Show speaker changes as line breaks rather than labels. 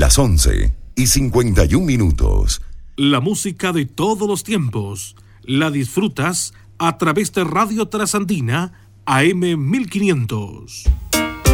las 11:51.
La música de todos los tiempos la disfrutas a través de Radio Trasandina AM 1500.